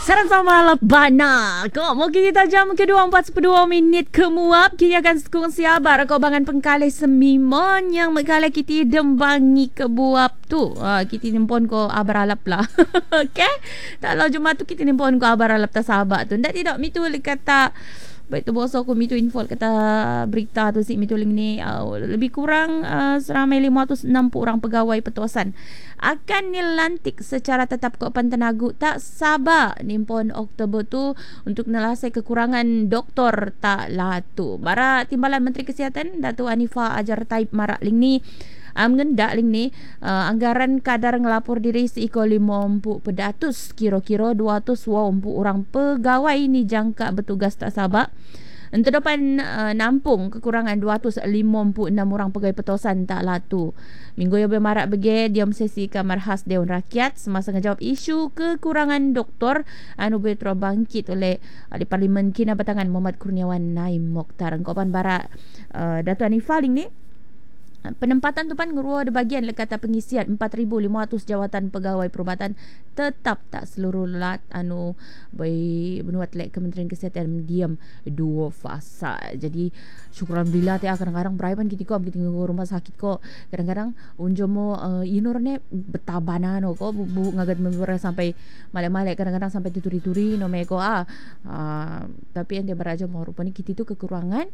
Sarang sama Lebana. Kok mungkin kita jam kedua 42 minit kemuap. Kita akan kongsi abar kau bangan pengkalai semimon yang mengkalai kita dembangi kebuap tu. Kita nimpon ko abar alap lah. Okay? Tak lah Jumat tu kita nimpon ko abar alap tak sahabat tu. Tidak mitu kata baik tu bos aku mitu info kata berita tu si mituling ni lebih kurang seramai 560 orang pegawai petuasan akan nilantik secara tetap ke Pantenagu tak sabar nimpon Oktober tu untuk nelasai kekurangan doktor tak latu. Bara Timbalan Menteri Kesihatan Datuk Hanifah Ajar Taib Marak ling ni ngendak ling ni anggaran kadar ngelapor diri seiko 50 pedatus kira-kira 200 orang pegawai ni jangka bertugas tak sabar untuk depan nampung kekurangan 256 orang pegawai petuasan tak latu. Minggu yang bermarak bagi diam sesi Kamar Khas Dewan Rakyat semasa ngejawab isu kekurangan doktor anu betro bangkit oleh ahli Parlimen Kina Batangan Muhammad Kurniawan Naim Mokhtar. Kopan barak Datuk Hanifah ling ni penempatan tu pan ngeruah ada bagian lekata pengisian 4,500 jawatan pegawai perubatan tetap tak seluruh lat anu benuat lek Kementerian Kesihatan diam 2 fasa. Jadi syukur alhamdulillah teh kadang-kadang beraiban kita kok kita rumah sakit kok kadang-kadang unjomo inur ne betabana no kok bu ngagat membura sampai malek-malek kadang-kadang sampai tuturi-turi no meko tapi yang dia beraja mau rupanya kita tu kekurangan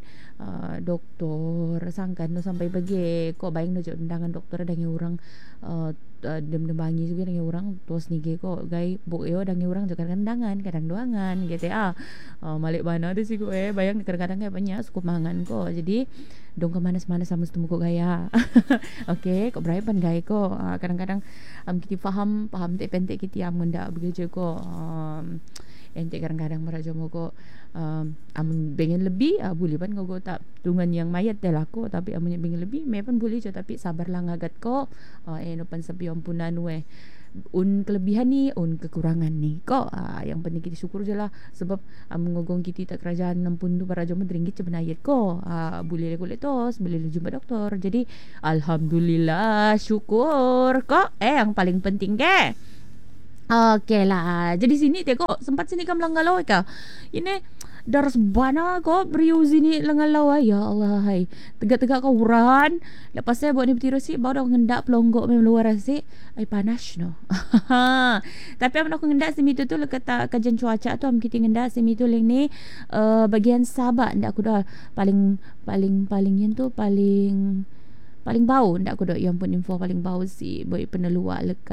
doktor sangkan no sampai bagi kok baik no undangan doktor ada orang dem-dembangi juga dengan orang tos ni kok gai buk yo dengan orang juga kandangan kadang doangan gitu malik bana ada sih kok bayang kadang-kadang kayak banyak suku mangan kok jadi dong ke manas-manas sama setemu kok gaya okey kok beraiban gai kok kadang-kadang kita faham pentek kita am ngendak begitu kok ente kadang-kadang meraja mo kok amun pengen lebih boleh pan kau tak tungan yang mayat dah laku tapi amun pengen lebih me pun boleh je tapi sabarlah ngagat kok no pan sabi ampunan kelebihan ni kekurangan ni kok yang penting kita syukur je lah sebab ngogong kita tak kerajaan 60 tu para jom ringgit je benayat kok boleh kulit tos boleh jumpa doktor jadi alhamdulillah syukur kok yang paling penting ke. Okey lah. Jadi sini tengok sempat sini kam langgalau ka. Ini daras bana ko beriu sini langgalau ya Allah hai. Tegak-tegak kau uran. Lepas saya buat ni bertiru si baru dah ngendak pelonggok mem luar si. Ai panas no. Tapi am aku ngendak sini tu kata kajian cuaca tu am kita ngendak sini tu ling ni bagian Sabah ndak aku dah paling yang tu paling bau ndak aku dah yang pun info paling bau si boy peneluak lekat